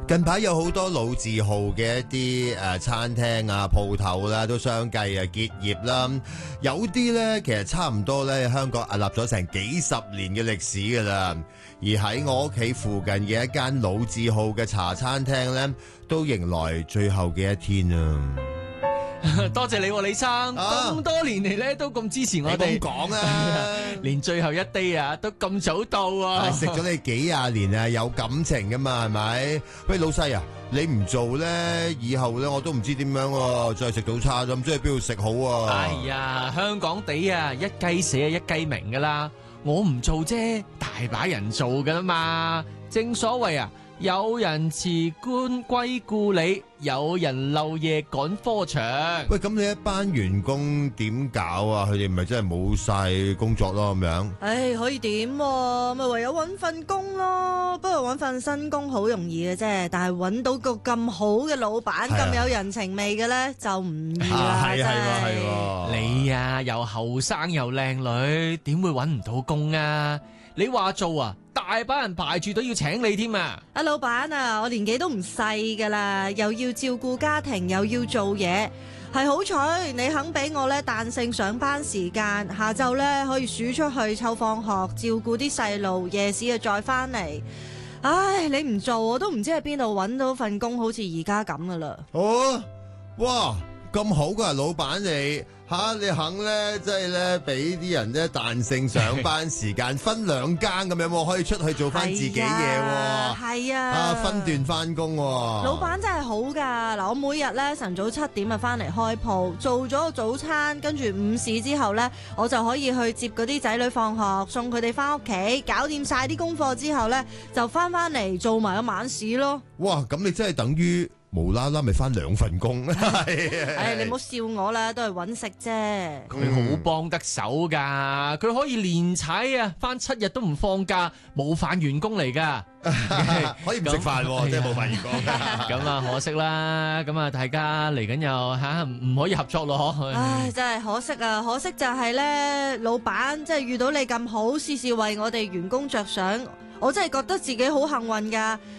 近排有好多老字號嘅一啲餐廳啊、鋪頭啦，都相繼結業啦。有啲咧其實差唔多咧，香港屹立咗成幾十年嘅歷史噶啦。而喺我屋企附近嘅一間老字號嘅茶餐廳咧，都迎來最後嘅一天啊！ 多謝你李生，咁多年嚟咧都咁支持我哋。 你咁講啊， 連最後一滴啊都咁早到啊！ 食咗你幾廿年啊，有感情噶嘛，係咪？喂，老細啊，你唔做咧，以後咧我都唔知點樣再食早餐咁，唔知去邊度食好啊？ 哎呀，香港地啊，一雞死啊一雞鳴噶啦，我唔做啫，大把人做噶啦嘛。正所謂啊，有人辭官歸故里，有人漏夜趕科場。 喂，咁你一班員工點搞啊？佢哋咪真係冇晒工作咯，咁樣。 唉，可以點？咪唯有搵份工咯。不過搵份新工好容易嘅啫，但係搵到個咁好嘅老闆，咁有人情味嘅咧，就唔易啦。 係係你啊，又後生又靚女，點會搵唔到工啊？你話做啊，大把人排住隊要請你添啊！ 阿老闆啊，我年紀都唔細噶啦，又要照顧家庭，又要做嘢，係好彩你肯俾我咧彈性上班時間，下晝咧可以數出去湊放學，照顧啲細路，夜市啊再翻嚟。唉，你唔做我都唔知喺邊度搵到份工，好似而家咁噶啦。 哦，哇，咁好噶，老闆你。你肯咧，即係咧，俾啲人咧彈性上班時間，分兩更咁樣喎，可以出去做翻自己嘢喎。 係啊， 分段翻工喎。 老闆真係好噶，嗱，我每日咧晨早7點啊翻嚟開鋪，做咗個早餐，跟住午市之後咧，我就可以去接嗰啲仔女放學，送佢哋翻屋企，搞掂晒啲功課之後咧，就翻嚟做埋個晚市咯。 哇，咁你真係等於無啦啦咪翻2份工， 唉，你唔好笑我啦，都係揾食啫。 佢好幫得手噶，佢可以連踩啊，翻7日都唔放假，冇飯員工嚟噶， 可以唔食飯，即係冇飯員工。 咁啊可惜啦，咁啊大家嚟緊又唔可以合作咯。 唉，真係可惜啊！可惜就係咧，老闆即係遇到你咁好，事事為我哋員工着想，我真係覺得自己好幸運噶。